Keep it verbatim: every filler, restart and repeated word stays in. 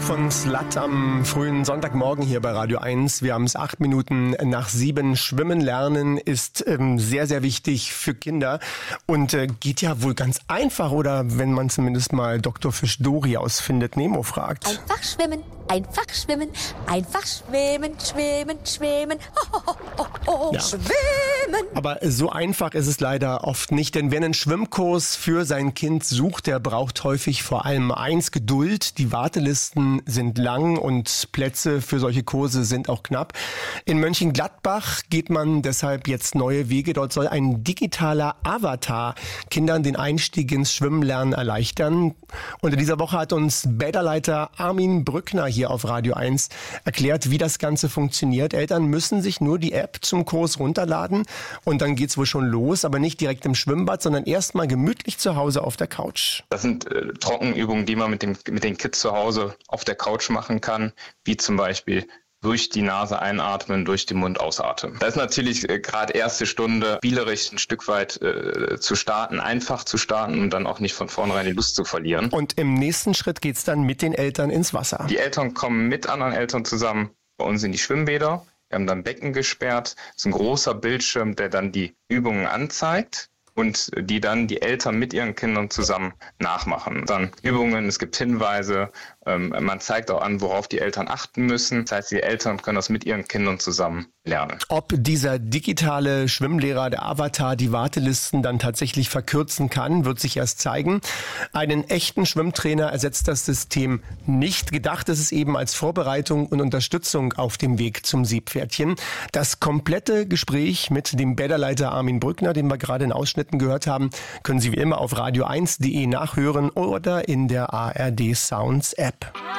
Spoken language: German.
Musik von Slut am frühen Sonntagmorgen hier bei Radio eins. Wir haben es acht Minuten nach sieben. Schwimmen lernen ist ähm, sehr, sehr wichtig für Kinder und äh, geht ja wohl ganz einfach, oder wenn man zumindest mal Doktor Fisch Dori aus Findet Nemo fragt. Einfach schwimmen, einfach schwimmen, einfach schwimmen, schwimmen, schwimmen, oh, oh, oh, oh, Ja. schwimmen. Aber so einfach ist es leider oft nicht, denn wer einen Schwimmkurs für sein Kind sucht, der braucht häufig vor allem eins: Geduld. Die Wartelisten sind lang und Plätze für solche Kurse sind auch knapp. In Mönchengladbach geht man deshalb jetzt neue Wege. Dort soll ein digitaler Avatar Kindern den Einstieg ins Schwimmenlernen erleichtern. Und in dieser Woche hat uns Bäderleiter Armin Brückner hier auf Radio eins erklärt, wie das Ganze funktioniert. Eltern müssen sich nur die App zum Kurs runterladen und dann geht's wohl schon los, aber nicht direkt im Schwimmbad, sondern erstmal gemütlich zu Hause auf der Couch. Das sind äh, Trockenübungen, die man mit, dem, mit den Kids zu Hause auf der Couch machen kann, wie zum Beispiel durch die Nase einatmen, durch den Mund ausatmen. Das ist natürlich äh, gerade erste Stunde spielerisch ein Stück weit äh, zu starten, einfach zu starten und dann auch nicht von vornherein die Lust zu verlieren. Und im nächsten Schritt geht's dann mit den Eltern ins Wasser. Die Eltern kommen mit anderen Eltern zusammen bei uns in die Schwimmbäder. Wir haben dann Becken gesperrt. Das ist ein großer Bildschirm, der dann die Übungen anzeigt und die dann die Eltern mit ihren Kindern zusammen nachmachen. Dann Übungen, es gibt Hinweise, ähm, man zeigt auch an, worauf die Eltern achten müssen. Das heißt, die Eltern können das mit ihren Kindern zusammen lernen. Ob dieser digitale Schwimmlehrer, der Avatar, die Wartelisten dann tatsächlich verkürzen kann, wird sich erst zeigen. Einen echten Schwimmtrainer ersetzt das System nicht. Gedacht ist es eben als Vorbereitung und Unterstützung auf dem Weg zum Seepferdchen. Das komplette Gespräch mit dem Bäderleiter Armin Brückner, den wir gerade in Ausschnitten gehört haben, können Sie wie immer auf radio eins punkt de nachhören oder in der A R D Sounds App.